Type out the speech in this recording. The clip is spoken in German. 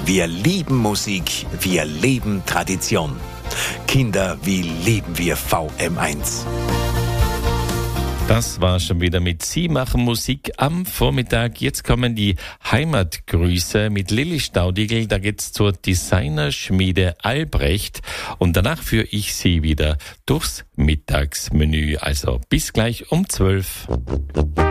Wir lieben Musik, wir leben Tradition. Kinder, wie lieben wir VM1? Das war schon wieder mit Sie machen Musik am Vormittag. Jetzt kommen die Heimatgrüße mit Lilly Staudigl. Da geht's zur Designerschmiede Albrecht. Und danach führe ich Sie wieder durchs Mittagsmenü. Also bis gleich um 12.